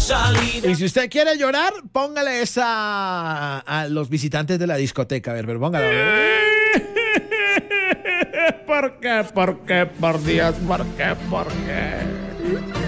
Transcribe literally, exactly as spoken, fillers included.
Y si usted quiere llorar, póngale esa a los visitantes de la discoteca. A ver, pero póngala. ¿Por qué? ¿Por qué? Por Dios, ¿por qué? ¿Por qué?